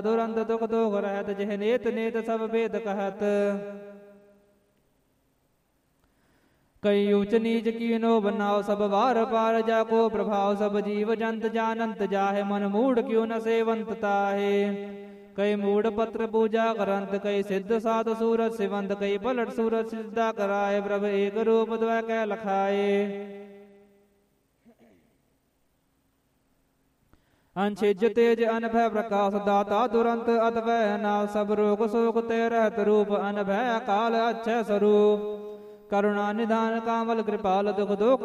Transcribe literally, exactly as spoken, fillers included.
दुरंत दुख दोख रहत जिह नेत नेत सब भेद कहत। कई ऊच नीच कीनो बनाओ सब वार पार जाको प्रभाव सब जीव जंत जानंत जाहे मन मूढ़ क्यों न सेवंत ताहे। कई मूढ़ पत्र पूजा करंत कई सिद्ध साध सूरत सिवंत कई पलट सूरत सिद्धा कराए प्रभ एक रूप द्वय कै लखाए। अंशिज तेज अनभय प्रकाश दाता दुरंत अतवय नाव सब रोग शोक ते रहत रूप अनभय अकाल अच्छय स्वरूप। करुणा निधान कामल कृपाल दुख दोख